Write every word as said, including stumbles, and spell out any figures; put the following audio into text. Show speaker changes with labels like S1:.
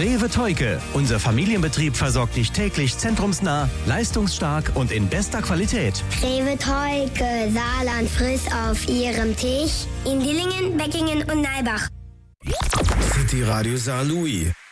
S1: Rewe Theuke. Unser Familienbetrieb versorgt dich täglich zentrumsnah, leistungsstark und in bester Qualität.
S2: Rewe Theuke, Saarland friss auf ihrem Tisch in Dillingen, Beckingen und Neibach.
S3: City Radio Saarlouis.